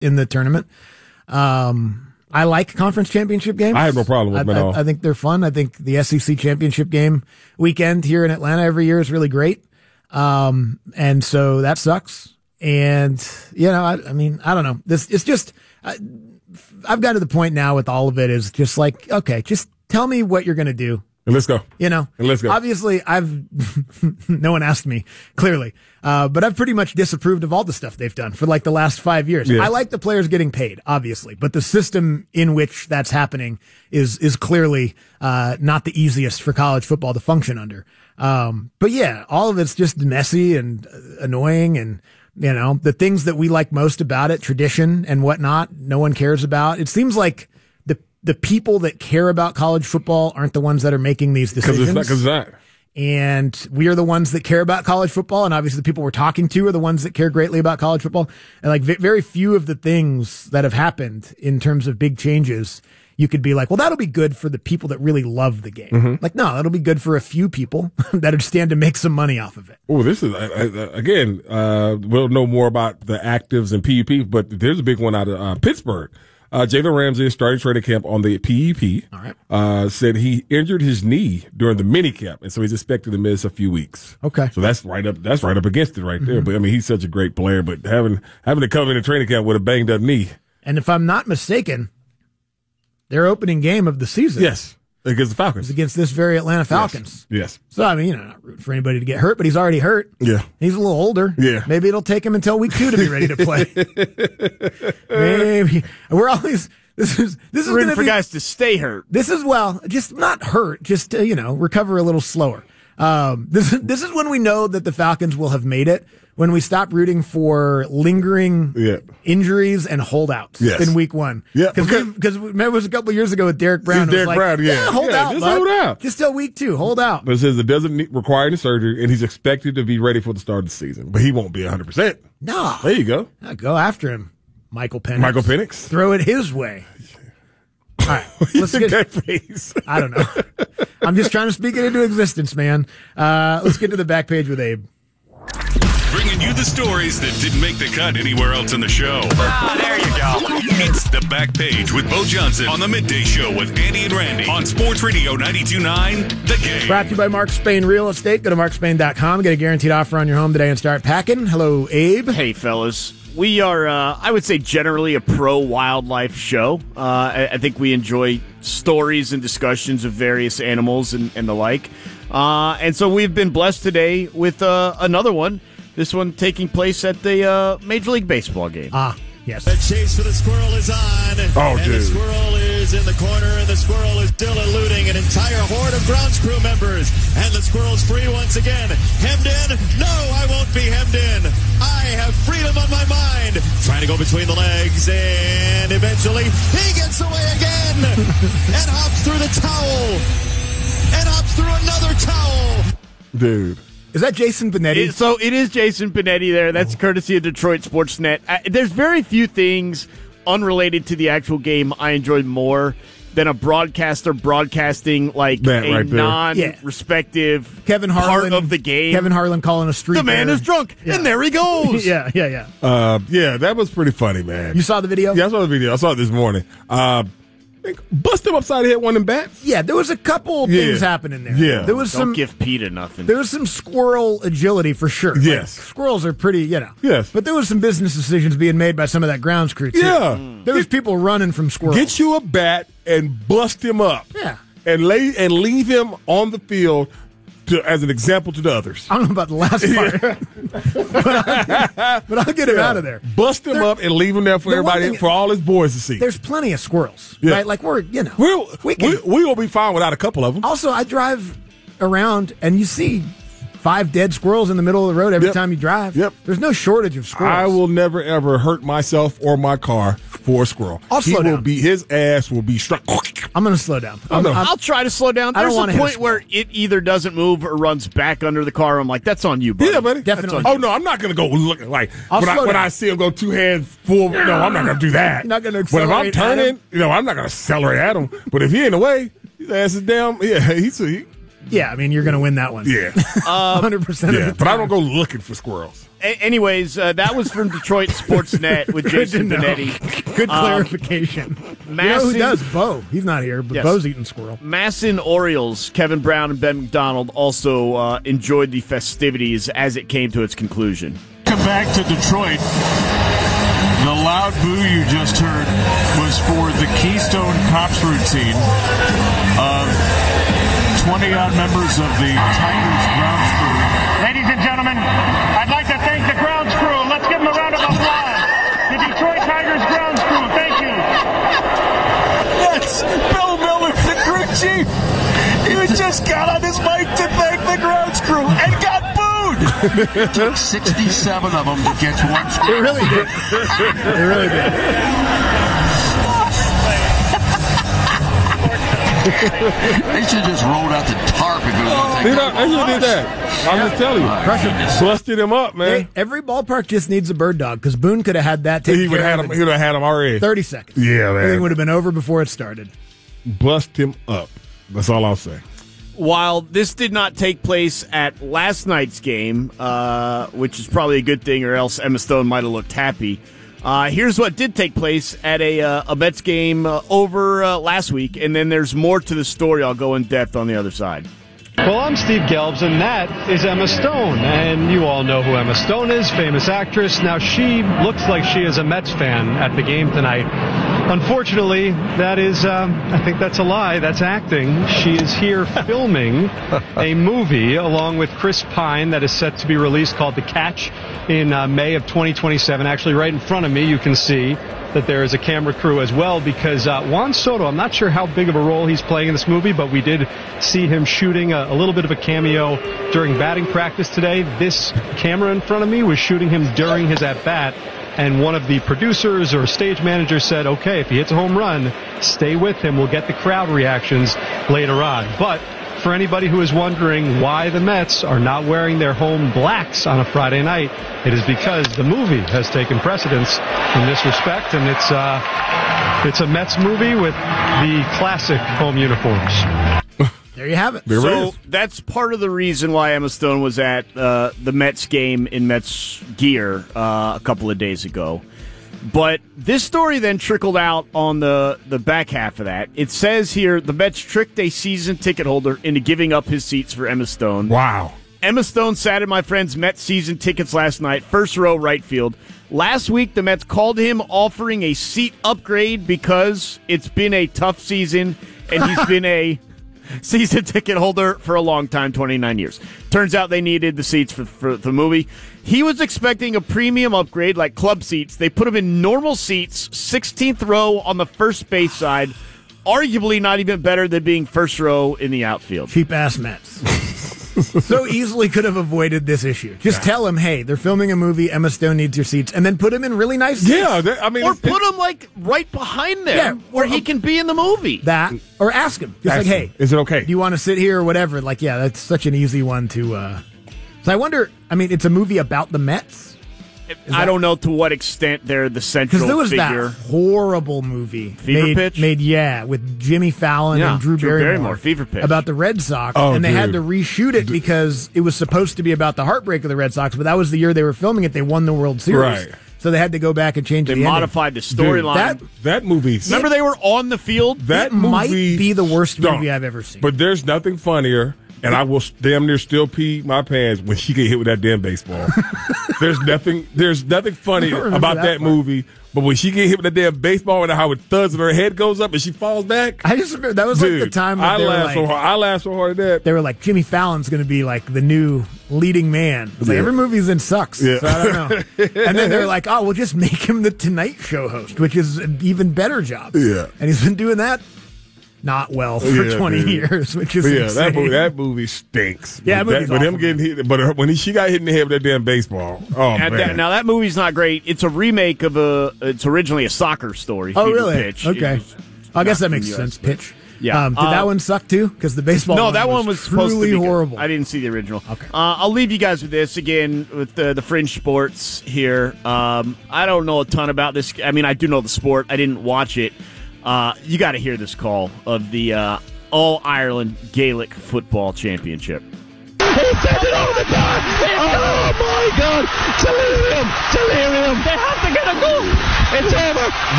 in the tournament. I like conference championship games. I have no problem with them at all. I think they're fun. I think the SEC championship game weekend here in Atlanta every year is really great. And so that sucks. And, I mean, I don't know. It's just, I've got to the point now with all of it is just like, okay, just tell me what you're going to do. And let's go. And let's go. Obviously, no one asked me, clearly. But I've pretty much disapproved of all the stuff they've done for like the last 5 years. Yeah. I like the players getting paid, obviously, but the system in which that's happening is clearly, not the easiest for college football to function under. But yeah, all of it's just messy and annoying, and, the things that we like most about it, tradition and whatnot, no one cares about. It seems like the people that care about college football aren't the ones that are making these decisions. Because it's not. And we are the ones that care about college football. And obviously the people we're talking to are the ones that care greatly about college football. And like very few of the things that have happened in terms of big changes, you could be like, well, that'll be good for the people that really love the game. Mm-hmm. Like, no, that'll be good for a few people that would stand to make some money off of it. Oh, this is, again, we'll know more about the actives and PUP, but there's a big one out of Pittsburgh. Jalen Ramsey is starting training camp on the PEP. All right. Said he injured his knee during the minicamp, and so he's expected to miss a few weeks. Okay. So that's right up against it right there. Mm-hmm. But I mean, he's such a great player, but having to come into training camp with a banged up knee. And if I'm not mistaken, their opening game of the season. Yes. Against the Falcons. Is against this very Atlanta Falcons. Yes. So, I mean, not rooting for anybody to get hurt, but he's already hurt. Yeah. He's a little older. Yeah. Maybe it'll take him until week 2 to be ready to play. Maybe. We're always, this is rooting for guys to stay hurt. This is, just not hurt, just, recover a little slower. This is when we know that the Falcons will have made it, when we stop rooting for lingering injuries and holdouts in week 1. Yeah. Because remember, it was a couple of years ago with Derek Brown. Derek Brown, hold out, just bud. hold out. Just till week 2, hold out. But it says it doesn't require any surgery, and he's expected to be ready for the start of the season. But he won't be 100%. No. There you go. Go after him, Michael Penix. Throw it his way. All right, let's get that face. I don't know. I'm just trying to speak it into existence, man. Let's get to the back page with Abe. Bringing you the stories that didn't make the cut anywhere else in the show. There you go. It's the back page with Bo Johnson on the Midday Show with Andy and Randy on Sports Radio 92.9 The Game. Brought to you by Mark Spain Real Estate. Go to markspain.com. Get a guaranteed offer on your home today and start packing. Hello, Abe. Hey, fellas. We are, I would say, generally a pro-wildlife show. I think we enjoy stories and discussions of various animals and the like. And so we've been blessed today with another one. This one taking place at the Major League Baseball game. Yes. The chase for the squirrel is on. The squirrel is in the corner, and the squirrel is still eluding an entire horde of grounds crew members. And the squirrel's free once again. Hemmed in? No, I won't be hemmed in. I have freedom on my mind. Trying to go between the legs, and eventually he gets away again and hops through the towel. And hops through another towel. Dude. Is that Jason Benetti? So it is Jason Benetti there. That's courtesy of Detroit Sportsnet. There's very few things unrelated to the actual game I enjoyed more than a broadcaster broadcasting like a non-respective Kevin Harlan, part of the game. Kevin Harlan calling a street. The man is drunk, and there he goes. Yeah. That was pretty funny, man. You saw the video? Yeah, I saw the video. I saw it this morning. Bust him upside the head, one of them bats. Yeah, there was a couple things happening there. Yeah. There was Don't give PETA nothing. There was some squirrel agility for sure. Yes. Like, squirrels are pretty, Yes. But there was some business decisions being made by some of that grounds crew, too. Yeah. There was people running from squirrels. Get you a bat and bust him up. Yeah. And leave him on the field as an example to the others. I don't know about the last part. but I'll get him out of there. Bust him up and leave him there for everybody, for all his boys to see. There's plenty of squirrels, right? Like we will be fine without a couple of them. Also, I drive around and you see 5 dead squirrels in the middle of the road every time you drive. Yep. There's no shortage of squirrels. I will never, ever hurt myself or my car for a squirrel. His ass will be struck. I'm going to slow down. I'll try to slow down. There's a point where it either doesn't move or runs back under the car. I'm like, that's on you, buddy. Yeah, buddy. Definitely. Oh, no, I'm not going to go look like when I see him go 2 hands full. No, I'm not going to do that. You're not going to But if I'm accelerate turning, I'm not going to accelerate at him. But if he in the way, his ass is down. Yeah, Yeah, I mean, you're going to win that one. Yeah. 100% of the time. But I don't go looking for squirrels. Anyways, that was from Detroit Sportsnet with Jason Benetti. Good clarification. You know who does? Bo. He's not here, but Bo's eating squirrel. Masson Orioles, Kevin Brown and Ben McDonald also enjoyed the festivities as it came to its conclusion. Come back to Detroit. The loud boo you just heard was for the Keystone Cops routine of 20-odd members of the Tigers grounds crew. Ladies and gentlemen, I'd like to thank the grounds crew. Let's give them a round of applause. The Detroit Tigers grounds crew, thank you. Yes, Bill Miller, the crew chief. He just got on his mic to thank the grounds crew and got booed. It took 67 of them to get to one score. It really did. It really did. They should just rolled out the tarp and go. They should did that. I'm just telling you. Busted him up, man. Hey, every ballpark just needs a bird dog because Boone could have had that taken care of. He would have had him already. 30 seconds. Yeah, man. Everything would have been over before it started. Bust him up. That's all I'll say. While this did not take place at last night's game, which is probably a good thing or else Emma Stone might have looked happy, here's what did take place at a Mets game over last week, and then there's more to the story. I'll go in depth on the other side. Well, I'm Steve Gelbs, and that is Emma Stone. And you all know who Emma Stone is, famous actress. Now, she looks like she is a Mets fan at the game tonight. Unfortunately, that is, I think that's a lie. That's acting. She is here filming a movie along with Chris Pine that is set to be released called The Catch in May of 2027. Actually, right in front of me, you can see that there is a camera crew as well because Juan Soto, I'm not sure how big of a role he's playing in this movie, but we did see him shooting a little bit of a cameo during batting practice today. This camera in front of me was shooting him during his at-bat, and one of the producers or stage managers said, okay, if he hits a home run, stay with him. We'll get the crowd reactions later on. But for anybody who is wondering why the Mets are not wearing their home blacks on a Friday night, it is because the movie has taken precedence in this respect, and it's a Mets movie with the classic home uniforms. There you have it. So that's part of the reason why Emma Stone was at the Mets game in Mets gear a couple of days ago. But this story then trickled out on the back half of that. It says here, the Mets tricked a season ticket holder into giving up his seats for Emma Stone. Wow. Emma Stone sat in my friend's Mets season tickets last night, first row right field. Last week, the Mets called him offering a seat upgrade because it's been a tough season and he's been a season ticket holder for a long time, 29 years. Turns out they needed the seats for the movie. He was expecting a premium upgrade like club seats. They put him in normal seats, 16th row on the first base side, arguably not even better than being first row in the outfield. Cheap-ass Mets. So easily could have avoided this issue. Just tell him, hey, they're filming a movie, Emma Stone needs your seats, and then put him in really nice seats. Yeah, or put him like right behind them where he can be in the movie. That, or ask him. Just hey, is it okay? Do you want to sit here or whatever? Like, yeah, that's such an easy one to... So I wonder, it's a movie about the Mets? I don't know to what extent they're the central figure. Because there was that horrible movie Fever Pitch? with Jimmy Fallon and Drew Barrymore, Fever Pitch, about the Red Sox, and they had to reshoot it because it was supposed to be about the heartbreak of the Red Sox, but that was the year they were filming it. They won the World Series, right? So they had to go back and change. They modified the storyline. That movie. Remember, they were on the field. That might be the worst movie I've ever seen. But there's nothing funnier. And I will damn near still pee my pants when she get hit with that damn baseball. There's nothing funny about that movie. But when she get hit with that damn baseball and how it thuds and her head goes up and she falls back. I just remember that was like the time that I laughed so hard at that. They were like, Jimmy Fallon's going to be like the new leading man. Like, every movie's in sucks. Yeah. So I don't know. And then they're like, oh, we'll just make him the Tonight Show host, which is an even better job. Yeah. And he's been doing that not well for 20 years, which is insane. That movie stinks. Yeah, but him getting hit, but when she got hit in the head with that damn baseball. Oh man! Now that movie's not great. It's a remake of it's originally a soccer story. Oh, really? Pitch. Okay, I guess that makes sense. Pitch. Yeah. Did that one suck too? Because the baseball. No, that one was supposed to be horrible. I didn't see the original. Okay. I'll leave you guys with this again with the fringe sports here. I don't know a ton about this. I mean, I do know the sport. I didn't watch it. You got to hear this call of the All-Ireland Gaelic Football Championship. He sent it over the bar. Oh my God! Delirium! They have to get a goal. It's over.